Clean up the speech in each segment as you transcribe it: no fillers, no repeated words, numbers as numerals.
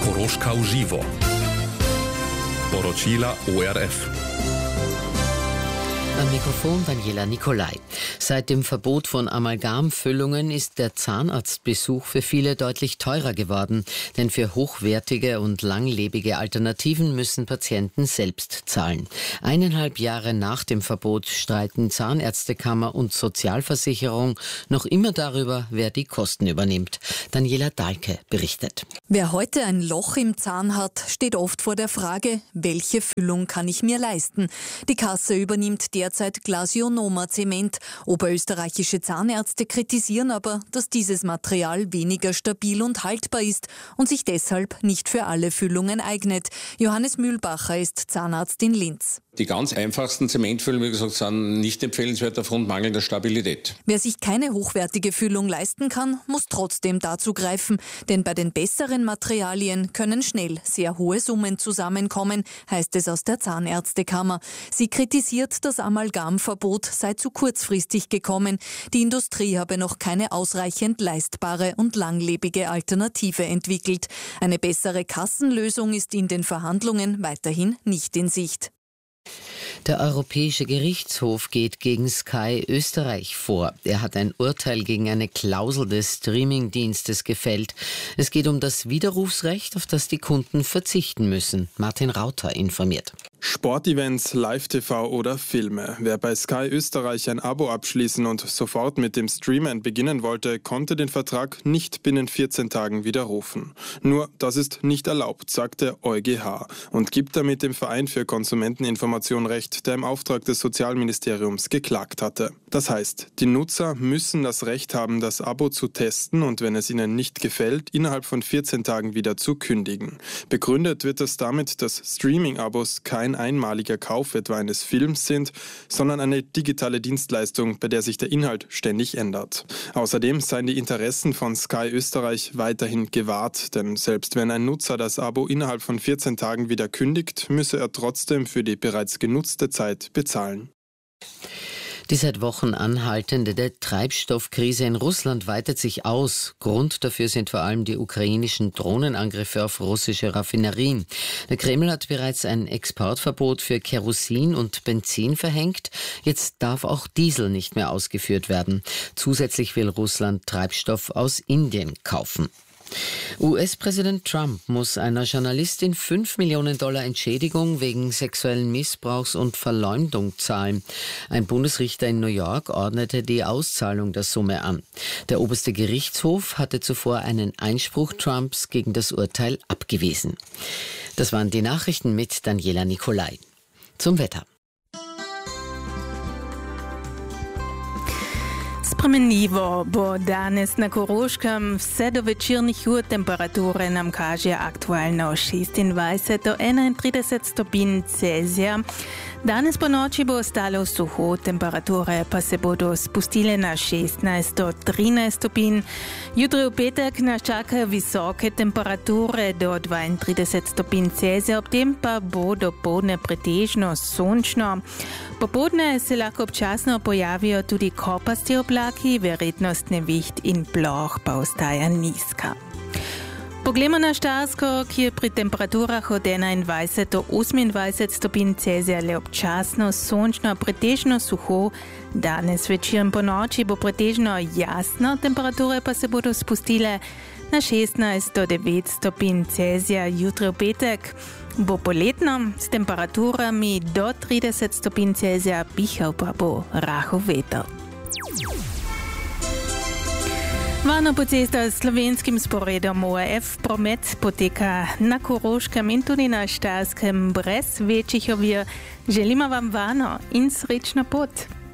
Koroška v živo. Poročila ORF. Am Mikrofon Daniela Nicolai. Seit dem Verbot von Amalgamfüllungen ist der Zahnarztbesuch für viele deutlich teurer geworden. Denn für hochwertige und langlebige Alternativen müssen Patienten selbst zahlen. 1,5 Jahre nach dem Verbot streiten Zahnärztekammer und Sozialversicherung noch immer darüber, wer die Kosten übernimmt. Daniela Dahlke berichtet. Wer heute ein Loch im Zahn hat, steht oft vor der Frage, welche Füllung kann ich mir leisten? Die Kasse übernimmt derzeit Glasionoma-Zement. Oberösterreichische Zahnärzte kritisieren aber, dass dieses Material weniger stabil und haltbar ist und sich deshalb nicht für alle Füllungen eignet. Johannes Mühlbacher ist Zahnarzt in Linz. Die ganz einfachsten Zementfüllungen, wie gesagt, sind nicht empfehlenswert aufgrund mangelnder Stabilität. Wer sich keine hochwertige Füllung leisten kann, muss trotzdem dazu greifen. Denn bei den besseren Materialien können schnell sehr hohe Summen zusammenkommen, heißt es aus der Zahnärztekammer. Sie kritisiert, das Amalgamverbot sei zu kurzfristig gekommen. Die Industrie habe noch keine ausreichend leistbare und langlebige Alternative entwickelt. Eine bessere Kassenlösung ist in den Verhandlungen weiterhin nicht in Sicht. Der Europäische Gerichtshof geht gegen Sky Österreich vor. Er hat ein Urteil gegen eine Klausel des Streamingdienstes gefällt. Es geht um das Widerrufsrecht, auf das die Kunden verzichten müssen. Martin Rauter informiert. Sportevents, Live-TV oder Filme. Wer bei Sky Österreich ein Abo abschließen und sofort mit dem Streamen beginnen wollte, konnte den Vertrag nicht binnen 14 Tagen widerrufen. Nur, das ist nicht erlaubt, sagt der EuGH und gibt damit dem Verein für Konsumenteninformation Recht, der im Auftrag des Sozialministeriums geklagt hatte. Das heißt, die Nutzer müssen das Recht haben, das Abo zu testen und wenn es ihnen nicht gefällt, innerhalb von 14 Tagen wieder zu kündigen. Begründet wird das damit, dass Streaming-Abos kein einmaliger Kauf etwa eines Films sind, sondern eine digitale Dienstleistung, bei der sich der Inhalt ständig ändert. Außerdem seien die Interessen von Sky Österreich weiterhin gewahrt, denn selbst wenn ein Nutzer das Abo innerhalb von 14 Tagen wieder kündigt, müsse er trotzdem für die bereits genutzte Zeit bezahlen. Die seit Wochen anhaltende Treibstoffkrise in Russland weitet sich aus. Grund dafür sind vor allem die ukrainischen Drohnenangriffe auf russische Raffinerien. Der Kreml hat bereits ein Exportverbot für Kerosin und Benzin verhängt. Jetzt darf auch Diesel nicht mehr ausgeführt werden. Zusätzlich will Russland Treibstoff aus Indien kaufen. US-Präsident Trump muss einer Journalistin $5 Millionen Entschädigung wegen sexuellen Missbrauchs und Verleumdung zahlen. Ein Bundesrichter in New York ordnete die Auszahlung der Summe an. Der oberste Gerichtshof hatte zuvor einen Einspruch Trumps gegen das Urteil abgewiesen. Das waren die Nachrichten mit Daniela Nicolai. Zum Spremenljivo bo danes na Koroškem vse do večernih ur temperature nam kaže aktualno 26 do 31 stopinj Celzija. Danes po noči bo ostalo suho, temperature pa se bodo spustile na 16 do 13 stopinj. Jutri v petek nas čakajo visoke temperature do 32 stopinj Celzija, ob tem pa bo dopoldne pretežno sončno. Popoldne se lahko občasno pojavijo tudi kopasti oblaki, verjetnost neviht in ploh pa ostaja nizka. Poglejmo na Štajersko, ki je pri temperaturah od 21 do 28 stopinj Celzija le občasno sončno, pretežno suho. Danes večer in po noči bo pretežno jasno, temperature pa se bodo spustile na 16 do 9 stopinj Celzija. Jutri v petek bo poletno s temperaturami do 30 stopinj Celzija, pihal pa bo rahel veter. Varno po cestah s slovenskim sporedom ORF promet poteka na Koroškem in tudi na Štajerskem brez večjih ovir. Želimo vam varno in srečno pot.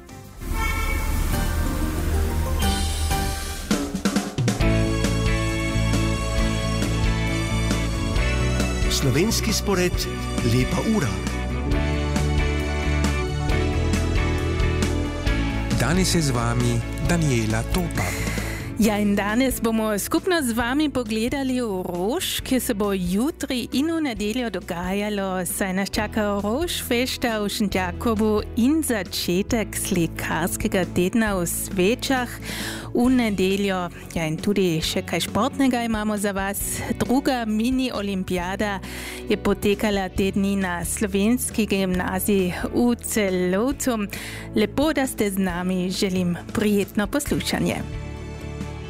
Slovenski spored, lepa ura. Danes je z vami Daniela Topa. Ja, in danes bomo skupno z vami pogledali v Rož, ki se bo jutri in v nedeljo dogajalo, saj nas čaka Rož fešta v Šentjakobu in začetek slikarskega tedna v Svečah v nedeljo. Ja, in tudi še kaj športnega imamo za vas. Druga mini olimpijada je potekala te dni na slovenski gimnaziji v Celovcu. Lepo, da ste z nami, želim prijetno poslušanje.